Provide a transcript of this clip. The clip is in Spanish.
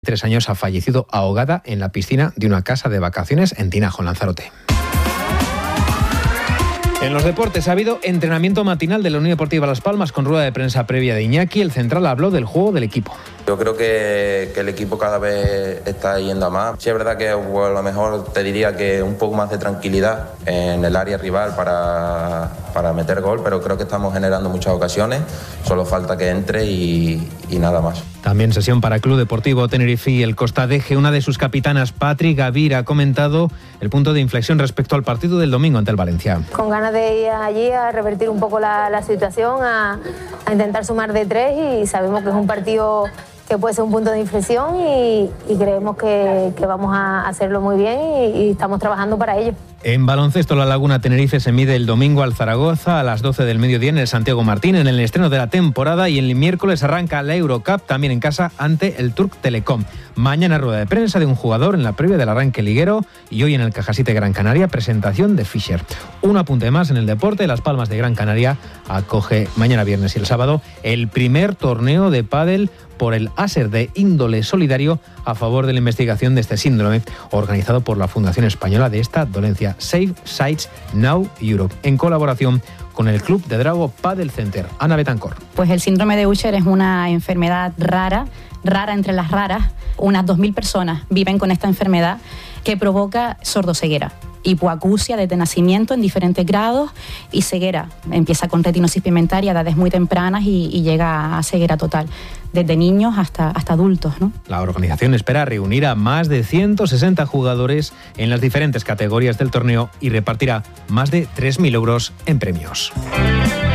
3 años ha fallecido ahogada en la piscina de una casa de vacaciones en Tinajo, en Lanzarote. En los deportes ha habido entrenamiento matinal de la Unión Deportiva Las Palmas con rueda de prensa previa de Iñaki. El central habló del juego del equipo. Yo creo que el equipo cada vez está yendo a más. Sí, es verdad que a lo mejor te diría que un poco más de tranquilidad en el área rival para meter gol, pero creo que estamos generando muchas ocasiones. Solo falta que entre y nada más. También sesión para Club Deportivo Tenerife y el Costa Deje. Una de sus capitanas, Patri Gavir, ha comentado el punto de inflexión respecto al partido del domingo ante el Valencia. Con ganas de ir allí a revertir un poco la situación, a intentar sumar de 3, y sabemos que es un partido que puede ser un punto de inflexión y creemos que vamos a hacerlo muy bien y estamos trabajando para ello. En baloncesto, la Laguna Tenerife se mide el domingo al Zaragoza a las 12 del mediodía en el Santiago Martín, en el estreno de la temporada, y el miércoles arranca la Eurocup, también en casa ante el Turk Telecom. Mañana rueda de prensa de un jugador en la previa del arranque liguero, y hoy en el Cajasite Gran Canaria presentación de Fischer. Un apunte más en el deporte: Las Palmas de Gran Canaria acoge mañana viernes y el sábado el primer torneo de pádel por el Aser de índole solidario a favor de la investigación de este síndrome, organizado por la Fundación Española de esta dolencia, Save Sites Now Europe, en colaboración con el Club de Drago Padel Center. Ana Betancor. Pues el síndrome de Usher es una enfermedad rara entre las raras. Unas 2.000 personas viven con esta enfermedad que provoca sordoceguera, hipoacusia desde nacimiento en diferentes grados y ceguera. Empieza con retinosis pigmentaria a edades muy tempranas y llega a ceguera total, desde niños hasta adultos, ¿no? La organización espera reunir a más de 160 jugadores en las diferentes categorías del torneo y repartirá más de 3.000 euros en premios.